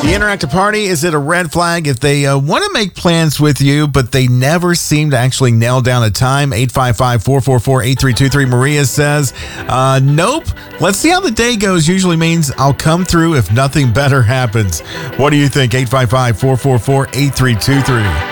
The interactive party, is it a red flag if they want to make plans with you, but they never seem to actually nail down a time? 855-444-8323. Maria says, nope. Let's see how the day goes. Usually means I'll come through if nothing better happens. What do you think? 855-444-8323.